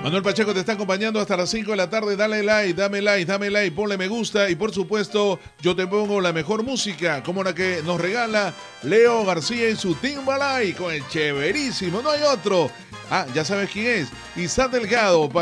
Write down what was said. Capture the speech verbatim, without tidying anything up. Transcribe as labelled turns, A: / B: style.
A: Manuel Pacheco te está acompañando hasta las cinco de la tarde. Dale like, dame like, dame like, ponle me gusta y por supuesto yo te pongo la mejor música como la que nos regala Leo García y su Timbalay con el chéverísimo, no hay otro. Ah, ya sabes quién es, Isaac Delgado.